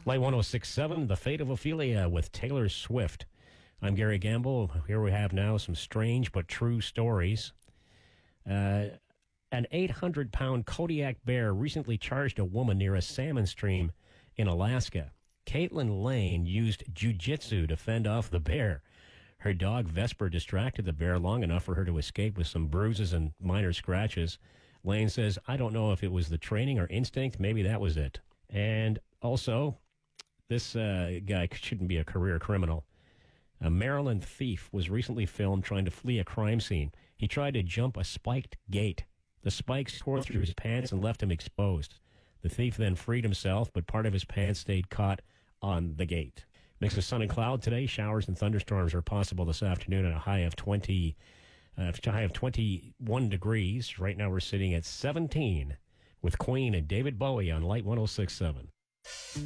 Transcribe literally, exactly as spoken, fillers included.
Light one oh six point seven, The Fate of Ophelia with Taylor Swift. I'm Gary Gamble. Here we have now some strange but true stories. Uh, an eight hundred pound Kodiak bear recently charged a woman near a salmon stream in Alaska. Caitlin Lane used jujitsu to fend off the bear. Her dog Vesper distracted the bear long enough for her to escape with some bruises and minor scratches. Lane says, I don't know if it was the training or instinct. Maybe that was it. And also, this uh, guy shouldn't be a career criminal. A Maryland thief was recently filmed trying to flee a crime scene. He tried to jump a spiked gate. The spikes tore through his pants and left him exposed. The thief then freed himself, but part of his pants stayed caught on the gate. Mix of sun and cloud today. Showers and thunderstorms are possible this afternoon at a high of twenty, uh, high of twenty-one degrees. Right now we're sitting at seventeen with Queen and David Bowie on Light one oh six point seven.